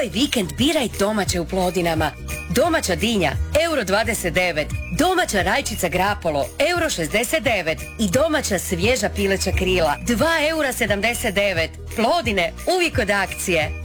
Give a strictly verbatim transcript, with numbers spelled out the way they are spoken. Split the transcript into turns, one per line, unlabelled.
Ovaj vikend biraj domaće u Plodinama. Domaća dinja, euro dvadeset devet. Domaća rajčica grapolo, euro šezdeset devet. I domaća svježa pileća krila, dva eura sedamdeset devet. Plodine, uvijek od akcije.